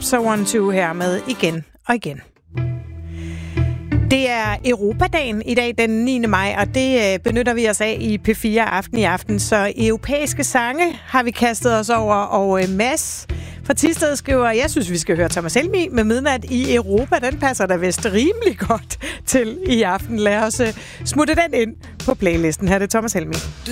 Calypso 1-2 her med igen og igen. Det er Europadagen i dag, den 9. maj, og det benytter vi os af i P4 Aften i aften. Så europæiske sange har vi kastet os over, og Mads fra Thisted skriver, jeg synes, vi skal høre Thomas Helmig med Midnat i Europa. Den passer da vist rimelig godt til i aften. Lad os smutte den ind på playlisten. Her er det Thomas Helmig.